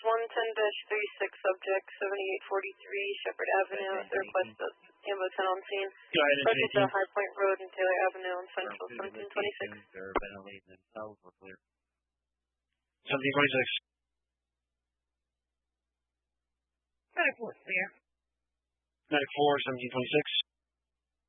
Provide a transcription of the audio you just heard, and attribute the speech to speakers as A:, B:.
A: 110-36, subject 7843 Shepherd Avenue. The request of ambulance on scene.
B: Go ahead,
A: Approach to High Point Road and Taylor Avenue in Central 1726.
C: They're ventilating themselves. We're clear.
B: 1726.
D: 94, clear.
B: 94, 1726.